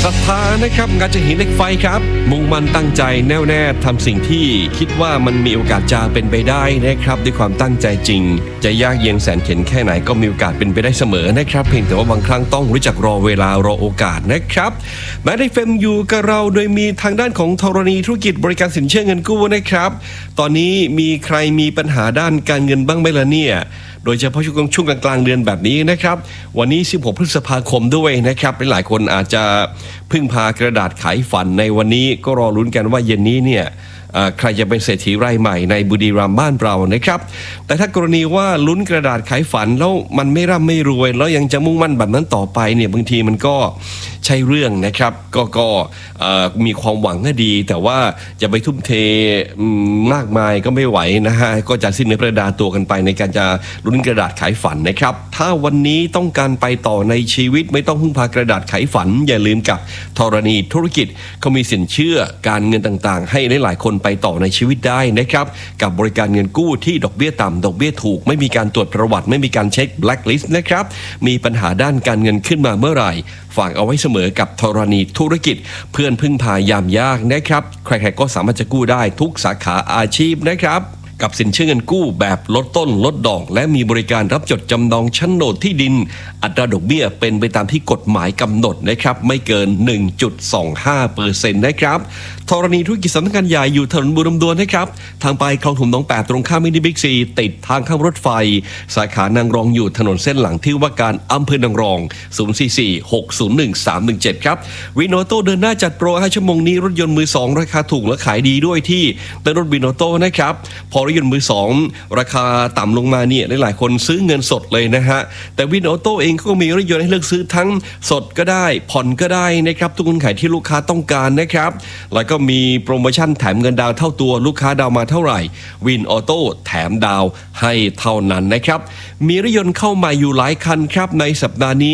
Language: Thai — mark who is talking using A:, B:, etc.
A: ศรัทธานะครับงานจะหินเหล็กไฟครับมุ่งมั่นตั้งใจแน่วแน่ทำสิ่งที่คิดว่ามันมีโอกาสจะเป็นไปได้นะครับด้วยความตั้งใจจริงจะยากเย็นแสนเข็ญแค่ไหนก็มีโอกาสเป็นไปได้เสมอนะครับเพียงแต่ว่าบางครั้งต้องรู้จักรอเวลารอโอกาสนะครับแม้ได้เฟมอยู่กับเราโดยมีทางด้านของธรณีธุรกิจบริการสินเชื่อเงินกู้นะครับตอนนี้มีใครมีปัญหาด้านการเงินบ้างไหมล่ะเนี่ยโดยเฉพาะช่วงกลางเดือนแบบนี้นะครับวันนี้16พฤษภาคมด้วยนะครับหลายคนอาจจะพึ่งพากระดาษขายฝันในวันนี้ก็รอลุ้นกันว่าเย็นนี้เนี่ยใครจะเป็นเศรษฐีรายใหม่ในบุรีรัมย์บ้านเรานะครับแต่ถ้ากรณีว่าลุ้นกระดาษขายฝันแล้วมันไม่ร่ำไม่รวยแล้วยังจะมุ่งมั่นแบบนั้นต่อไปเนี่ยบางทีมันก็ใช่เรื่องนะครับก็มีความหวังก็ดีแต่ว่าจะไปทุ่มเทมากมายก็ไม่ไหวนะฮะก็จะสิ้นเนื้อประดาตัวกันไปในการจะลุ้นกระดาษขายฝันนะครับถ้าวันนี้ต้องการไปต่อในชีวิตไม่ต้องพึ่งพากระดาษขายฝันอย่าลืมกับธรณีธุรกิจเขามีสินเชื่อการเงินต่างๆให้หลายๆคนไปต่อในชีวิตได้นะครับกับบริการเงินกู้ที่ดอกเบี้ยต่ำดอกเบี้ยถูกไม่มีการตรวจประวัติไม่มีการเช็คแบล็คลิสต์นะครับมีปัญหาด้านการเงินขึ้นมาเมื่อไหร่ฝากเอาไว้เสมอกับธรณีธุรกิจเพื่อนพึ่งพายามยากนะครับใครๆก็สามารถจะกู้ได้ทุกสาขาอาชีพนะครับกับสินเชื่อเงินกู้แบบลดต้นลดดอกและมีบริการรับจดจำนองโฉนดที่ดินอัตราดอกเบี้ยเป็นไปตามที่กฎหมายกำหนดนะครับไม่เกิน 1.25% นะครับธรณีธุรกิจสำนักงานใหญ่อยู่ถนนบุรีรัมย์ด่วนนะครับทางไปคลองถมหนองแปดตรงข้ามมินิบิ๊กซีติดทางข้ามรถไฟสาขานางรองอยู่ถนนเส้นหลังที่ว่าการอำเภอนางรอง044-601-317ครับวินอโต้เดินหน้าจัดโปร5ชั่วโมงนี้รถยนต์มือ2ราคาถูกและขายดีด้วยที่เต็นท์รถวินอโต้นะครับพอรถยนต์มือ2ราคาต่ำลงมาเนี่ยหลายๆคนซื้อเงินสดเลยนะฮะแต่วินอโต้เองก็มีรถยนต์ให้เลือกซื้อทั้งสดก็ได้ผ่อนก็ได้นะครับทุกเงื่อนไขที่ลูกค้าต้องการนะครับแล้วก็มีโปรโมชั่นแถมเงินดาวเท่าตัวลูกค้าดาวมาเท่าไหร่วินออโต้แถมดาวให้เท่านั้นนะครับมีรถยนต์เข้ามาอยู่หลายคันครับในสัปดาห์นี้